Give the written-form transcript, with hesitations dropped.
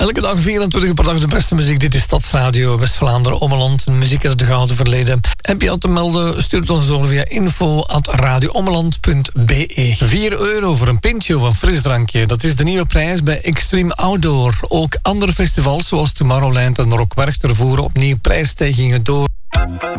Elke dag 24 per dag de beste muziek. Dit is Stadsradio West-Vlaanderen, Ommeland. Muziek uit het gouden verleden. Heb je al te melden? Stuur het ons door via info@radioommeland.be. €4 voor een pintje of een frisdrankje. Dat is de nieuwe prijs bij Extreme Outdoor. Ook andere festivals zoals Tomorrowland en Rock Werchter voeren opnieuw prijsstijgingen door.